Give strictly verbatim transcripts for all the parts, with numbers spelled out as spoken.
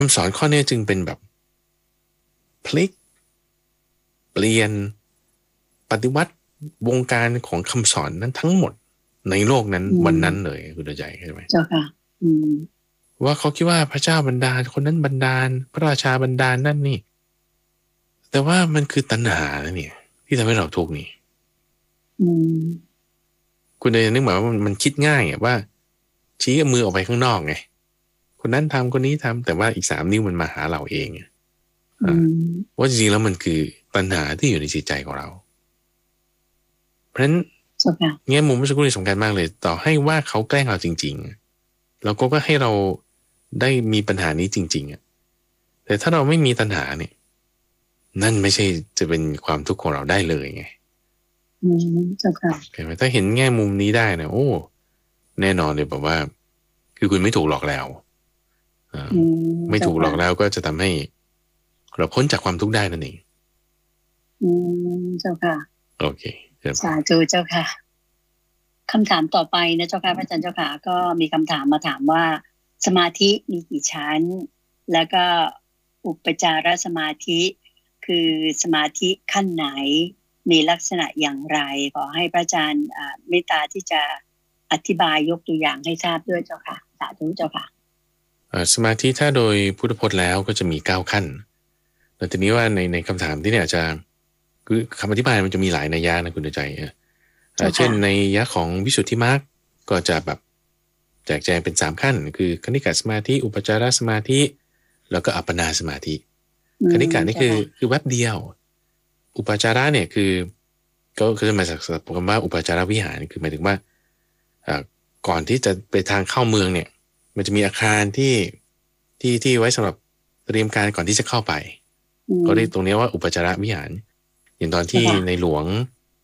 ำสอนข้อนี้จึงเป็นแบบพลิกเปลี่ยนปฏิวัติวงการของคำสอนนั้นทั้งหมดในโลกนั้นวันนั้นเลยคุณดวงใจใช่ไหมเจ้าค่ะอืมว่าเขาคิดว่าพระเจ้าบันดาลคนนั้นบันดาลพระราชาบันดาลนั่นนี่แต่ว่ามันคือตัณหาเนี่ยที่ทำให้เราทุกข์นี่อืมคุณเลยนึกหมายว่ามันมันคิดง่ายอ่ะว่าชี้มือออกไปข้างนอกไงคนนั้นทำคนนี้ทำแต่ว่าอีกสามนิ้วมันมาหาเราเองอ่าว่าจริงๆแล้วมันคือปัญหาที่อยู่ในจิตใจของเราเพราะฉะนั้นแง่มุมเมื่อสักครู่นี้สำคัญมากเลยต่อให้ว่าเขาแกล้งเราจริงๆเราก็ก็ให้เราได้มีปัญหานี้จริงๆอ่ะแต่ถ้าเราไม่มีตัณหาเนี่ยนั่นไม่ใช่จะเป็นความทุกข์ของเราได้เลยไงอืมเจ้าค่ะเห็นไหมถ้าเห็นแง่มุมนี้ได้นะโอ้แน่นอนเลยแบบว่าคือคุณไม่ถูกหลอกแล้วไม่ถูกหลอกแล้วก็จะทำให้เราพ้นจากความทุกข์ได้นั่นเองอืมเจ้าค่ะโอเคสาธุเจ้าค่ะคำถามต่อไปนะเจ้าค่ะพระอาจารย์เจ้าค่ะก็มีคำถามมาถามว่าสมาธิมีกี่ชั้นแล้วก็อุปจารสมาธิคือสมาธิขั้นไหนมีลักษณะอย่างไรขอให้พระอาจารย์เมตตาที่จะอธิบายยกตัวอย่างให้ทราบด้วยเจ้าค่ะสาธุเจ้าค่ะสมาธิถ้าโดยพุทธพจน์แล้วก็จะมีเก้าขั้นแต่ทีนี้ว่าในในคำถามที่เนี่ยจะคือคำอธิบายมันจะมีหลายนัยยะนะคุณใจเช่นในยะของวิสุทธิมรรคก็จะแบบแจกแจงเป็นสามขั้นคือคณิกะสมาธิอุปจารสมาธิแล้วก็อัปปนาสมาธิคณิกะนี่คือคือแวบเดียวอุปจาระเนี่ยคือก็คือมาจากคำว่าอุปจารวิหารคือหมายถึงว่าก่อนที่จะไปทางเข้าเมืองเนี่ยมันจะมีอาคารที่ที่ที่ไว้สำหรับเตรียมการก่อนที่จะเข้าไปก็เรียกตรงนี้ว่าอุปจารวิหารอย่างตอนที่ในหลวง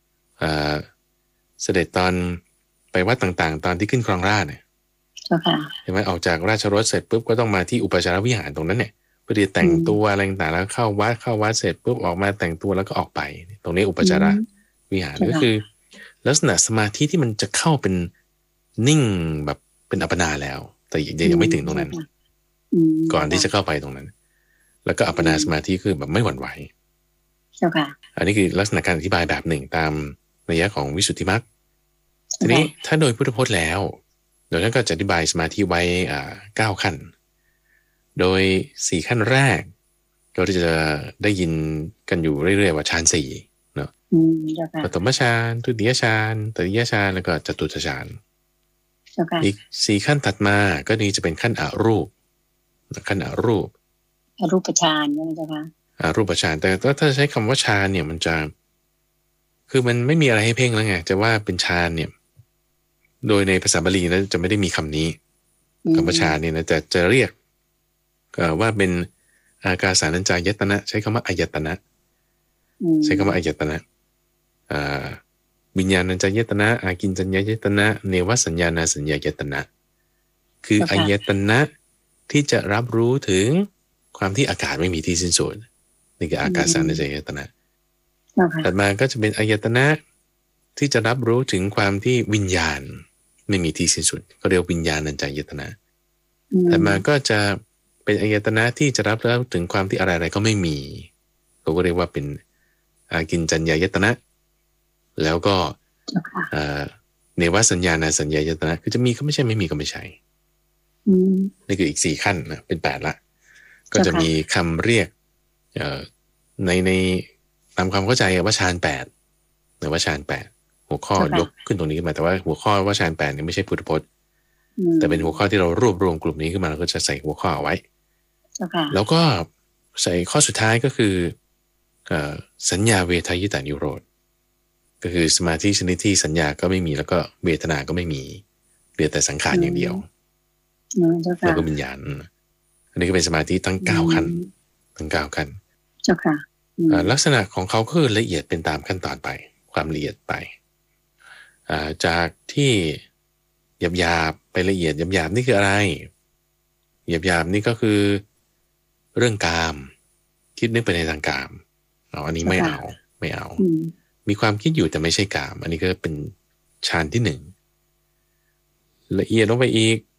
เสด็จตอนไปวัดต่างๆตอนที่ขึ้นครองราชเนี่ยเห็นไหมออกจากราชรถเสร็จปุ๊บก็ต้องมาที่อุปจารวิหารตรงนั้นเนี่ยเพื่อที่แต่งตัวอะไรต่างๆแล้วเข้าวัดเข้าวัดเสร็จปุ๊บออกมาแต่งตัวแล้วก็ออกไปตรงนี้อุปจารวิหารก็คือลักษณะสมาธิที่มันจะเข้าเป็นนิ่งแบบเป็นอัปปนาแล้วแต่ยังไม่ถึงตรงนั้นก่อนที่จะเข้าไปตรงนั้นแล้วก็อัปปนาสมาธิคือแบบไม่หวั่นไหวอันนี้คือลักษณะการอธิบายแบบหนึ่งตามนัยยะของวิสุทธิมรรคทีนี้ถ้าโดยพุทธพจน์แล้วโดยนั้นก็จะอธิบายสมาธิไว้อ่าเก้าขั้นโดยสี่ขั้นแรกเราจะได้ยินกันอยู่เรื่อยๆว่าฌานสี่เนาะปฐมฌานทุติยฌานตติยฌานแล้วก็จตุตฌานอีกสี่ขั้นถัดมาก็นี่จะเป็นขั้นอรูปขั้นอรูปอรูปฌานใช่ไหมเจ้าคะอรูปฌานแต่ถ้าใช้คำว่าฌานเนี่ยมันจะคือมันไม่มีอะไรให้เพ่งแล้วไงจะว่าเป็นฌานเนี่ยโดยในภาษาบาลีนะจะไม่ได้มีคำนี้คำว่าฌานเนี่ยนะจะจะเรียกว่าเป็นอากาสานัญจายตนะใช้คำว่าอายตนะใช้คำว่าอายตนะวิญญาณัญจายตนะอากินจัญญายตนะเนวสัญญาณสัญญายตนะคืออายตนะที่จะรับรู้ถึงความที่อากาศไม่มีที่สิ้นสุดนี่คืออากาสานัญจายตนะถัดมาก็จะเป็นอายตนะที่จะรับรู้ถึงความที่วิญญาณไม่มีที่สิ้นสุดก็เรียกวิญญาณัญจายตนะถัดมาก็จะเป็นอายตนะที่จะรับรู้ถึงความที่อะไรๆก็ไม่มีเขาก็เรียกว่าเป็นอากินจัญญายตนะแล้วก็เนวสัญญาณสัญญายตนะคือจะมีก็ไม่ใช่ไม่มีก็ไม่ใช่นี่คืออีกสี่ขั้นนะเป็นแปดละก็จะมีคำเรียกในในตามความเข้าใจว่าฌานแปดหรือว่าฌานแปดหัวข้อยกขึ้นตรงนี้ขึ้นมาแต่ว่าหัวข้อว่าฌานแปดนี่ไม่ใช่พุทธพจน์แต่เป็นหัวข้อที่เรารวบรวมกลุ่มนี้ขึ้นมาเราก็จะใส่หัวข้อเอาไว้แล้วก็ใส่ข้อสุดท้ายก็คือสัญญาเวทายตานิโรธก็คือสมาธิชนิดที่สัญญาก็ไม่มีแล้วก็เวทนาก็ไม่มีเหลือแต่สังขารอย่างเดียวแล้วก็วิญญาณอันนี้ก็เป็นสมาธิทั้งเก้าขั้นทั้งเก้าขั้นลักษณะของเขาคือละเอียดเป็นตามขั้นตอนไปความละเอียดไปจากที่หยาบๆไปละเอียดหยาบๆนี่คืออะไรหยาบๆนี่ก็คือเรื่องกามคิดนึกไปในทางกามเอาอันนี้ไม่เอาไม่เอามีความคิดอยู่แต่ไม่ใช่กามอันนี้ก็เป็นฌานที่หนึ่งละเอียดลงไปอีก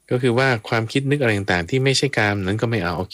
ก็คือว่าความคิดนึกอะไรต่างๆที่ไม่ใช่กามนั้นก็ไม่เอาเอา